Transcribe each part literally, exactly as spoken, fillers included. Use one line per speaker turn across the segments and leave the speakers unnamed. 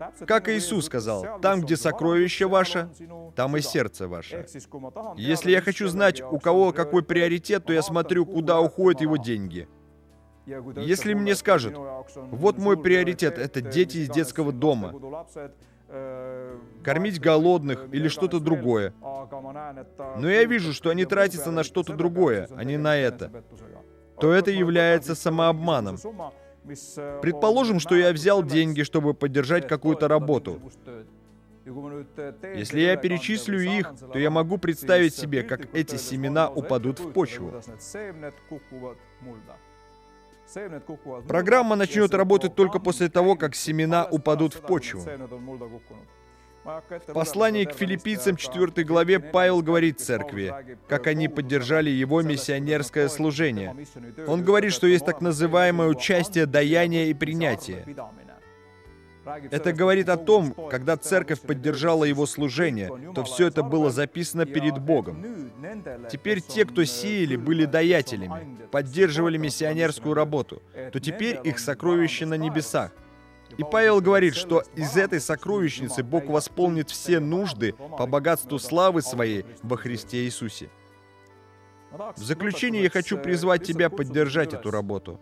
Как Иисус сказал, там, где сокровище ваше, там и сердце ваше. Если я хочу знать, у кого какой приоритет, то я смотрю, куда уходят его деньги. Если мне скажут, вот мой приоритет — это дети из детского дома, кормить голодных или что-то другое, но я вижу, что они тратятся на что-то другое, а не на это, то это является самообманом. Предположим, что я взял деньги, чтобы поддержать какую-то работу. Если я перечислю их, то я могу представить себе, как эти семена упадут в почву. Программа начнет работать только после того, как семена упадут в почву. В послании к филиппийцам четвёртой главе Павел говорит церкви, как они поддержали его миссионерское служение. Он говорит, что есть так называемое участие, даяние и принятие. Это говорит о том, когда церковь поддержала его служение, то все это было записано перед Богом. Теперь те, кто сеяли, были даятелями, поддерживали миссионерскую работу, то теперь их сокровища на небесах. И Павел говорит, что из этой сокровищницы Бог восполнит все нужды по богатству славы Своей во Христе Иисусе. В заключение я хочу призвать тебя поддержать эту работу.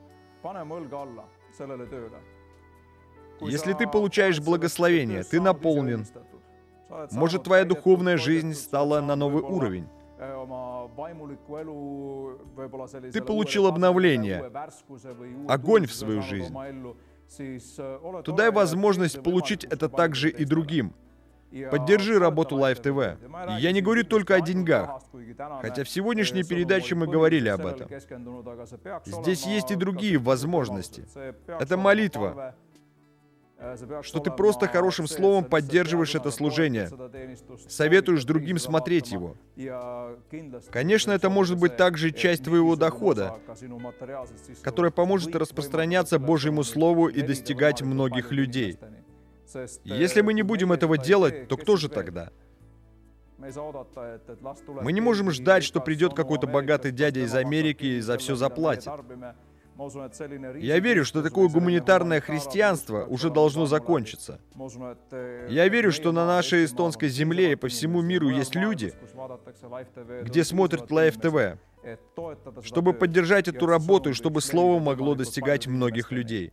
Если ты получаешь благословение, ты наполнен, может, твоя духовная жизнь стала на новый уровень. Ты получил обновление, огонь в свою жизнь. То дай возможность получить это также и другим. Поддержи работу Life ти ви. И я не говорю только о деньгах, хотя в сегодняшней передаче мы говорили об этом. Здесь есть и другие возможности. Это молитва, что ты просто хорошим словом поддерживаешь это служение, советуешь другим смотреть его. Конечно, это может быть также часть твоего дохода, которая поможет распространяться Божьему Слову и достигать многих людей. Если мы не будем этого делать, то кто же тогда? Мы не можем ждать, что придет какой-то богатый дядя из Америки и за все заплатит. Я верю, что такое гуманитарное христианство уже должно закончиться. Я верю, что на нашей эстонской земле и по всему миру есть люди, где смотрят Life ти ви, чтобы поддержать эту работу и чтобы Слово могло достигать многих людей.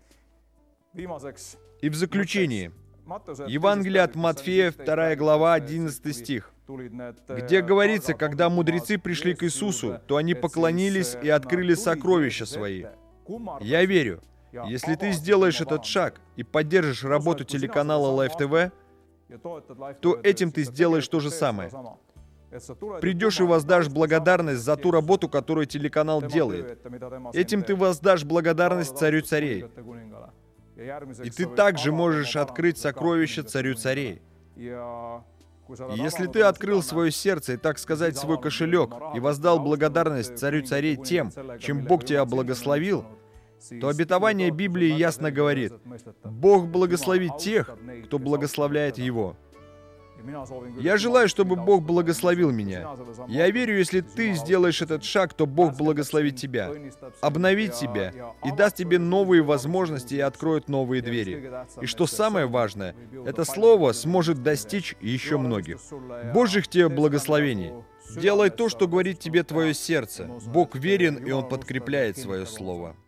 И в заключении, Евангелие от Матфея, вторая глава, одиннадцатый стих, где говорится, когда мудрецы пришли к Иисусу, то они поклонились и открыли сокровища свои. Я верю, если ты сделаешь этот шаг и поддержишь работу телеканала Life ти ви, то этим ты сделаешь то же самое. Придешь и воздашь благодарность за ту работу, которую телеканал делает. Этим ты воздашь благодарность Царю Царей. И ты также можешь открыть сокровища Царю Царей. И если ты открыл свое сердце и, так сказать, свой кошелек и воздал благодарность Царю Царей тем, чем Бог тебя благословил, то обетование Библии ясно говорит: Бог благословит тех, кто благословляет Его. Я желаю, чтобы Бог благословил меня. Я верю, если ты сделаешь этот шаг, то Бог благословит тебя, обновит тебя и даст тебе новые возможности и откроет новые двери. И что самое важное, это слово сможет достичь еще многих. Божьих тебе благословений. Делай то, что говорит тебе твое сердце. Бог верен, и Он подкрепляет свое слово.